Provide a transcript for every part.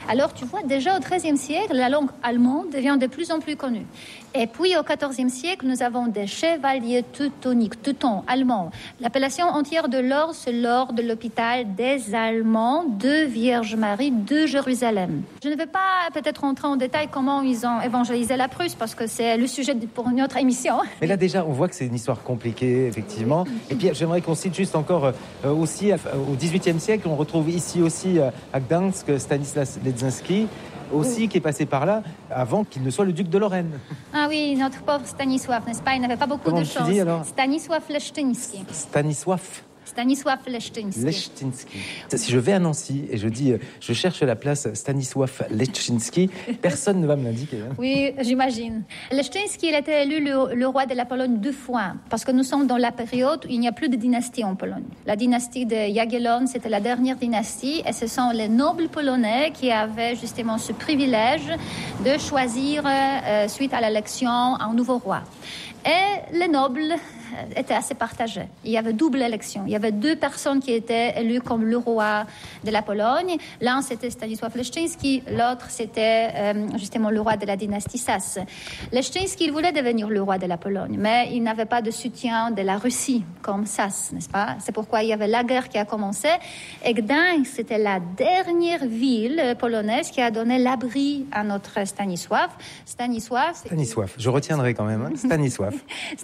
Alors, tu vois, déjà au XIIIe siècle, la langue allemande devient de plus en plus connue. Et puis, au XIVe siècle, nous avons des chevaliers teutons allemands. L'appellation entière de l'ordre, c'est l'ordre de l'hôpital des Allemands de Vierge Marie de Jérusalem. Je ne vais pas peut-être rentrer en détail comment ils ont évangélisé la Prusse, parce que c'est le sujet pour une autre émission. Mais là, déjà, on voit que c'est une histoire compliquée, effectivement. Et puis, j'aimerais qu'on cite juste encore aussi, au XVIIIe siècle, on retrouve ici aussi à Gdansk Stanislas Leczinski, aussi qui est passé par là avant qu'il ne soit le duc de Lorraine. Ah oui, notre pauvre Stanisław, n'est-ce pas? Il n'avait pas beaucoup de chance. Dis, alors Stanisław Leszczyński. Stanisław Leszczyński. Si je vais à Nancy et je dis je cherche la place Stanisław Leszczyński, personne ne va me l'indiquer. Hein. Oui, j'imagine. Leszczyński, il a été élu le roi de la Pologne 2 fois, parce que nous sommes dans la période où il n'y a plus de dynastie en Pologne. La dynastie de Jagiellon, c'était la dernière dynastie, et ce sont les nobles polonais qui avaient justement ce privilège de choisir, suite à l'élection, un nouveau roi. Et les nobles étaient assez partagés. Il y avait double élection. Il y avait 2 personnes qui étaient élues comme le roi de la Pologne. L'un, c'était Stanisław Leszczyński. L'autre, c'était justement le roi de la dynastie Sas. Leszczyński, il voulait devenir le roi de la Pologne, mais il n'avait pas de soutien de la Russie comme Sas, n'est-ce pas? C'est pourquoi il y avait la guerre qui a commencé. Et Gdańsk, c'était la dernière ville polonaise qui a donné l'abri à notre Stanisław. Stanisław, je retiendrai quand même. Hein. Stanisław,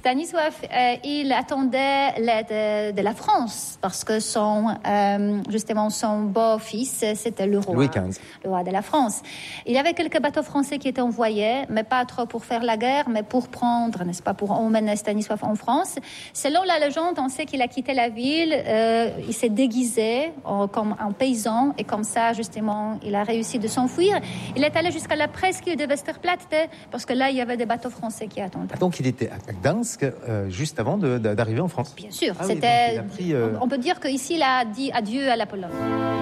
il attendait l'aide de la France parce que son beau-fils, c'était le roi, Louis XV, le roi de la France. Il y avait quelques bateaux français qui étaient envoyés, mais pas trop pour faire la guerre, mais pour prendre, n'est-ce pas, pour emmener Stanisław en France. Selon la légende, on sait qu'il a quitté la ville, il s'est déguisé comme un paysan, et comme ça, justement, il a réussi de s'enfuir. Il est allé jusqu'à la presqu'île de Westerplatte, parce que là, il y avait des bateaux français qui attendaient. Donc il était à Gdansk juste avant d'arriver en France. Bien sûr, c'était. On peut dire qu'ici, il a dit adieu à la Pologne.